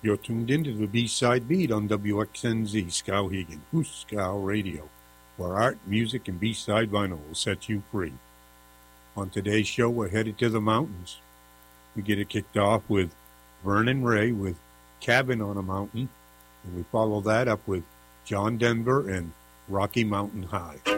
You're tuned into the B-Side Beat on WXNZ, Skowhegan, Hooskow Radio, where art, music, and B-Side vinyl will set you free. On today's show, we're headed to the mountains. We get it kicked off with Vernon Ray with Cabin on a Mountain, and we follow that up with John Denver and Rocky Mountain High.